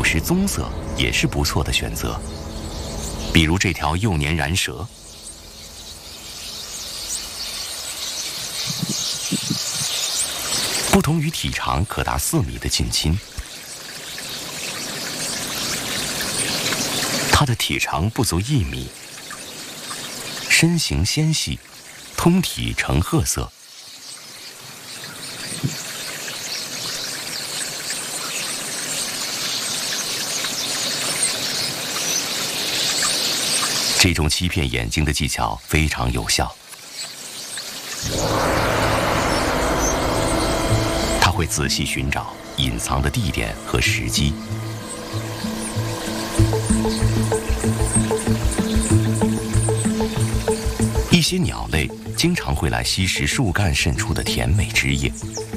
有时棕色也是不错的选择，比如这条幼年燃蛇。不同于体长可达4米的近亲，它的体长不足1米，身形纤细，通体呈褐色。这种欺骗眼睛的技巧非常有效。它会仔细寻找隐藏的地点和时机。一些鸟类经常会来吸食树干渗出的甜美汁液，